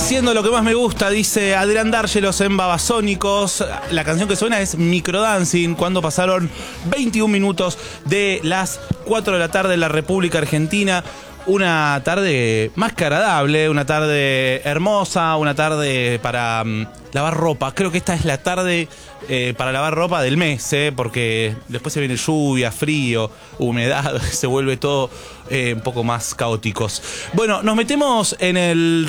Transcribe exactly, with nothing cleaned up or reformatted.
Haciendo lo que más me gusta, dice Adrián Dárgelos en Babasónicos. La canción que suena es Microdancing, cuando pasaron veintiún minutos de las cuatro de la tarde en la República Argentina. Una tarde más que agradable, una tarde hermosa, una tarde para um, lavar ropa. Creo que esta es la tarde eh, para lavar ropa del mes, eh, porque después se viene lluvia, frío, humedad, se vuelve todo eh, un poco más caóticos. Bueno, nos metemos en el